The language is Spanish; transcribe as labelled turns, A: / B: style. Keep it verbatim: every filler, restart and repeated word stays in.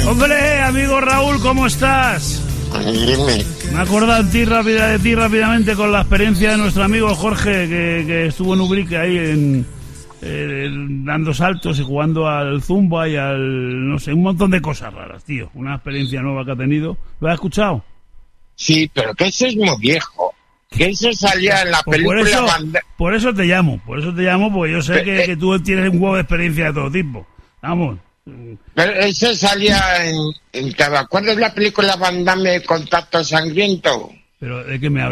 A: Hombre, amigo Raúl, ¿cómo estás?
B: Dime.
A: Me he acordado de ti, rápida, de ti rápidamente con la experiencia de nuestro amigo Jorge, que, que estuvo en Ubrique ahí en, eh, dando saltos y jugando al zumba y al, no sé, un montón de cosas raras, tío. Una experiencia nueva que ha tenido. ¿Lo has escuchado?
B: Sí, pero que ese es muy viejo. Que ese salía en la
A: Pues
B: película...
A: por eso,
B: Banda...
A: por eso te llamo, por eso te llamo, porque yo sé
B: Pero,
A: que,
B: eh,
A: que tú tienes un huevo de experiencia de todo tipo. Vamos.
B: Pero ese salía en... en ¿te acuerdas de la película Van Damme, Contacto Sangriento?
A: Pero ¿de qué me hablas?